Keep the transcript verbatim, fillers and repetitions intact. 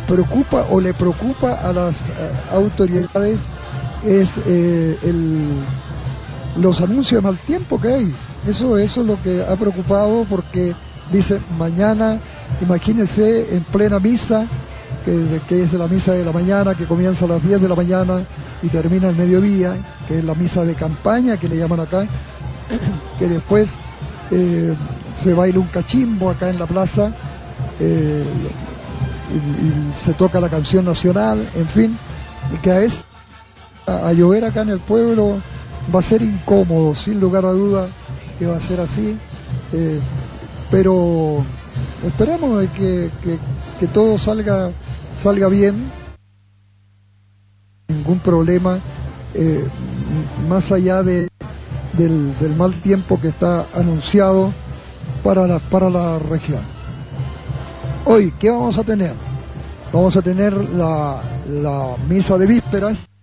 preocupa o le preocupa a las eh, autoridades es eh, el, los anuncios de mal tiempo que hay. Eso, eso es lo que ha preocupado, porque dice mañana, imagínense, en plena misa, que, que es la misa de la mañana, que comienza a las diez de la mañana y termina al mediodía, que es la misa de campaña que le llaman acá, que después eh, se baila un cachimbo acá en la plaza, eh, y, y se toca la canción nacional, en fin, y que a, es, a, a llover acá en el pueblo va a ser incómodo, sin lugar a duda que va a ser así, eh, pero esperemos de que, que, que todo salga, salga bien, ningún problema, eh, más allá de, del, del mal tiempo que está anunciado para la, para la región. Hoy, ¿qué vamos a tener? Vamos a tener la, la misa de vísperas,